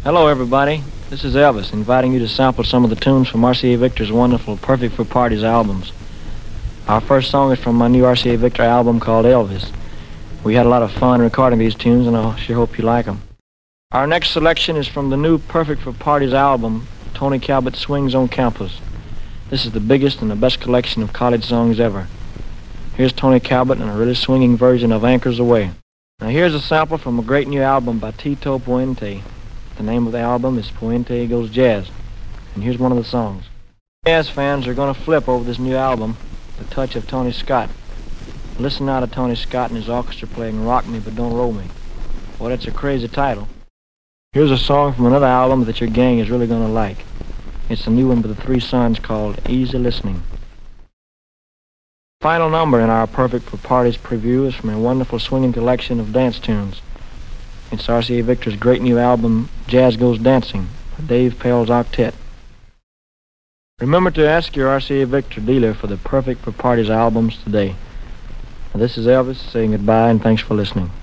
Hello, everybody. This is Elvis, inviting you to sample some of the tunes from RCA Victor's wonderful Perfect for Parties albums. Our first song is from my new RCA Victor album called Elvis. We had a lot of fun recording these tunes, and I sure hope you like them. Our next selection is from the new Perfect for Parties album, Tony Cabot Swings on Campus. This is the biggest and the best collection of college songs ever. Here's Tony Cabot in a really swinging version of Anchors Away. Now here's a sample from a great new album by Tito Puente. The name of the album is Puente Goes Jazz, and here's one of the songs. Jazz fans are going to flip over this new album, The Touch of Tony Scott. Listen now to Tony Scott and his orchestra playing Rock Me But Don't Roll Me. Boy, that's a crazy title. Here's a song from another album that your gang is really going to like. It's a new one by the Three Sons called Easy Listening. Final number in our Perfect for Parties preview is from a wonderful swinging collection of dance tunes. It's RCA Victor's great new album, Jazz Goes Dancing, by Dave Pell's Octet. Remember to ask your RCA Victor dealer for the Perfect for Parties albums today. Now, this is Elvis saying goodbye and thanks for listening.